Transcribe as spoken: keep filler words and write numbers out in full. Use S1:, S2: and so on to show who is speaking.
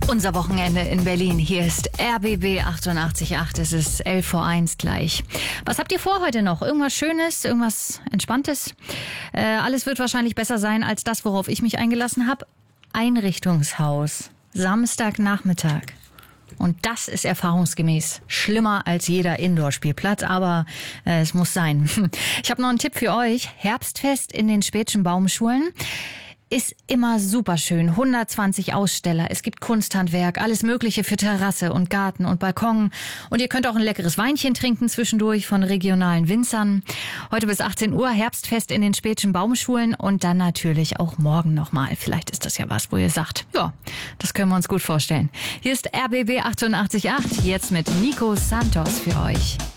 S1: Unser Wochenende in Berlin. Hier ist R B B achtundachtzig Komma acht. Es ist elf vor eins gleich. Was habt ihr vor heute noch? Irgendwas Schönes? Irgendwas Entspanntes? Äh, alles wird wahrscheinlich besser sein als das, worauf ich mich eingelassen habe. Einrichtungshaus. Samstagnachmittag. Und das ist erfahrungsgemäß schlimmer als jeder Indoor-Spielplatz, aber äh, es muss sein. Ich habe noch einen Tipp für euch. Herbstfest in den Späthschen Baumschulen ist immer super schön. hundertzwanzig Aussteller, es gibt Kunsthandwerk, alles Mögliche für Terrasse und Garten und Balkon. Und ihr könnt auch ein leckeres Weinchen trinken zwischendurch von regionalen Winzern. Heute bis achtzehn Uhr Herbstfest in den Späthschen Baumschulen und dann natürlich auch morgen nochmal. Vielleicht ist das ja was, wo ihr sagt, ja, das können wir uns gut vorstellen. Hier ist R B B achtundachtzig Komma acht, jetzt mit Nico Santos für euch.